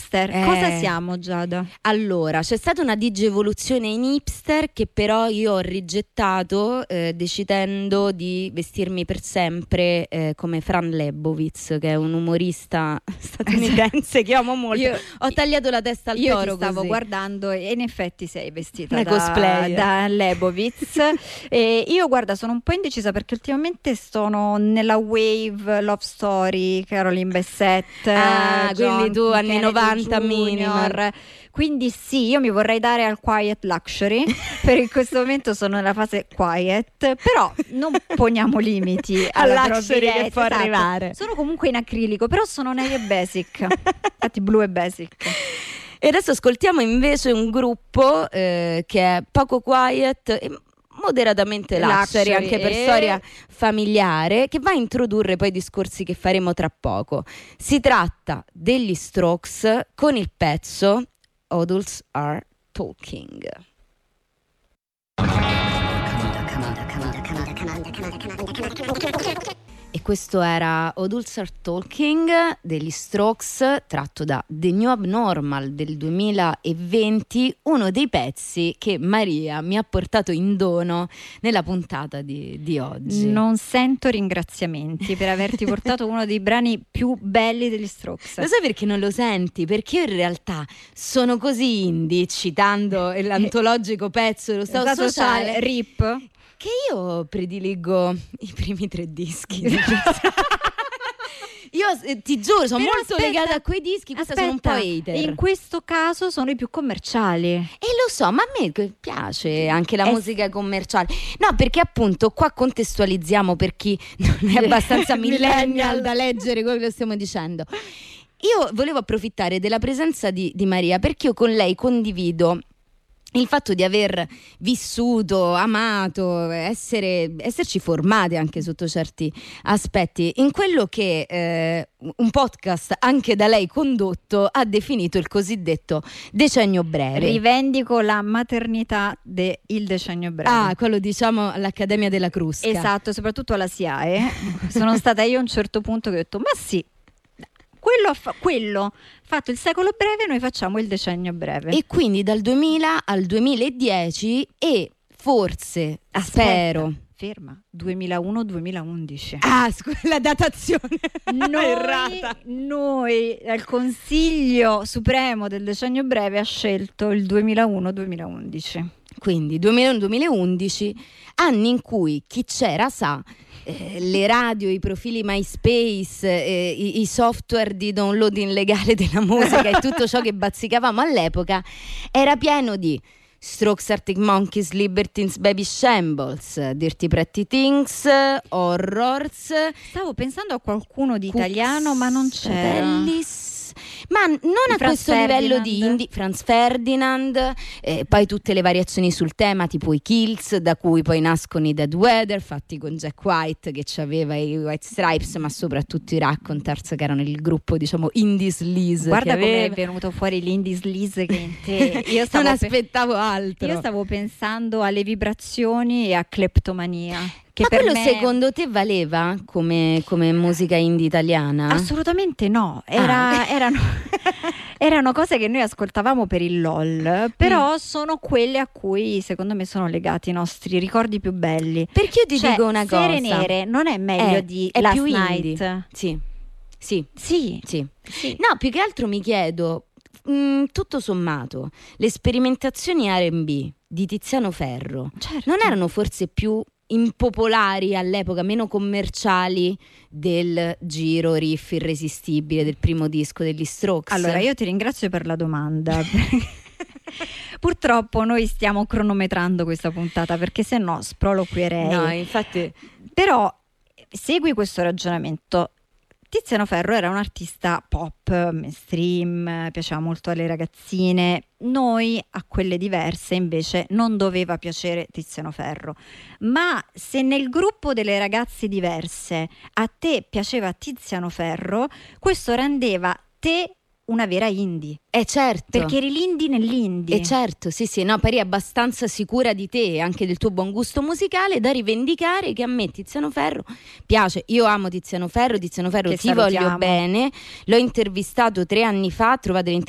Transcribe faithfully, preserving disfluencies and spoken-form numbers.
hipster. Eh. Cosa siamo, Giada? Allora, c'è stata una digievoluzione in hipster che però io ho rigettato eh, decidendo di vestirmi per sempre eh, come Fran Lebowitz, che è un umorista statunitense che amo molto. Io- Ho tagliato la testa al Io toro ti stavo così. guardando e in effetti sei vestita Una da, cosplayer. da Lebowitz. E io guarda sono un po' indecisa perché ultimamente sono nella wave love story Caroline Bessette, Ah, John quindi tu anni Kennedy novanta Junior. minimal. Quindi sì, io mi vorrei dare al quiet luxury perché in questo momento sono nella fase quiet, però non poniamo limiti Al alla luxury che provvidenza, può esatto. arrivare. Sono comunque in acrilico, però sono navy e basic. Infatti blu e basic. E adesso ascoltiamo invece un gruppo eh, che è poco quiet e moderatamente luxury, Luxury, anche per e- storia familiare, che va a introdurre poi i discorsi che faremo tra poco. Si tratta degli Strokes con il pezzo Adults Are Talking. E questo era Adults Are Talking degli Strokes, tratto da The New Abnormal del duemilaventi, uno dei pezzi che Maria mi ha portato in dono nella puntata di, di oggi. Non sento ringraziamenti per averti portato uno dei brani più belli degli Strokes. Lo sai perché non lo senti? Perché io in realtà sono così indie, citando l'antologico pezzo dello Stato Stato Sociale, sociale, R I P. che io prediligo i primi tre dischi. Io eh, ti giuro, sono Però molto aspetta, legata a quei dischi, questa sono un po' aspetta, hater. in questo caso sono i più commerciali. E lo so, ma a me piace anche la Eh, musica commerciale. No, perché appunto qua contestualizziamo per chi non è abbastanza millennial da leggere quello che stiamo dicendo. Io volevo approfittare della presenza di, di Maria perché io con lei condivido il fatto di aver vissuto, amato, essere, esserci formate anche sotto certi aspetti in quello che eh, un podcast anche da lei condotto ha definito il cosiddetto decennio breve. Rivendico la maternità del decennio breve. Ah, quello diciamo all'Accademia della Crusca. Esatto, soprattutto alla S I A E. Sono stata io a un certo punto che ho detto, ma sì, quello ha fa- quello fatto il secolo breve, noi facciamo il decennio breve. E quindi dal duemila al duemiladieci e forse, Aspetta, spero... ferma, duemilauno duemilaundici. Ah, scusa, la datazione Noi, errata. noi, il Consiglio Supremo del decennio breve ha scelto il duemilauno duemilaundici. Quindi duemilauno duemilaundici, anni in cui chi c'era sa, eh, le radio, i profili MySpace, eh, i, i software di downloading legale della musica e tutto ciò che bazzicavamo all'epoca era pieno di Strokes, Arctic Monkeys, Libertines, Baby Shambles, Dirty Pretty Things, Horrors. Stavo pensando a qualcuno di Cooks, italiano, ma non c'era. Fratellis. Ma non a Franz questo livello di Ferdinand. indie. Franz Ferdinand, eh, poi tutte le variazioni sul tema, tipo i Kills, da cui poi nascono i Dead Weather, fatti con Jack White che aveva i White Stripes, ma soprattutto i Raconteurs, che erano il gruppo, diciamo, indie sleaze. Guarda che come è aveva. venuto fuori l'indie sleaze che in te. Io stavo, Non pe- aspettavo altro. io stavo pensando alle vibrazioni e a cleptomania. Che Ma per quello me... secondo te valeva come, come musica indie italiana? Assolutamente no, Era- Ah. erano, erano cose che noi ascoltavamo per il LOL, però Mm. sono quelle a cui secondo me sono legati i nostri ricordi più belli. Perché io ti Cioè, dico una cosa. Sere Nere non è meglio Eh, di è Last più Night? indie. Sì, sì, Sì, sì. sì. No, più che altro mi chiedo, mh, tutto sommato, le sperimentazioni R and B di Tiziano Ferro Certo. non erano forse più impopolari all'epoca, meno commerciali del giro riff irresistibile del primo disco degli Strokes? Allora, io ti ringrazio per la domanda. Purtroppo noi stiamo cronometrando questa puntata perché se no sproloquierei. No, infatti... Però segui questo ragionamento. Tiziano Ferro era un artista pop, mainstream, piaceva molto alle ragazzine. Noi, a quelle diverse, invece, non doveva piacere Tiziano Ferro. Ma se nel gruppo delle ragazze diverse a te piaceva Tiziano Ferro, questo rendeva te una vera indie. Eh certo. Perché eri l'indie nell'indie. E certo, sì sì, no, pari abbastanza sicura di te e anche del tuo buon gusto musicale da rivendicare che a me Tiziano Ferro piace. Io amo Tiziano Ferro, Tiziano Ferro Che ti voglio salutiamo. bene. L'ho intervistato tre anni fa, trovate l'intervista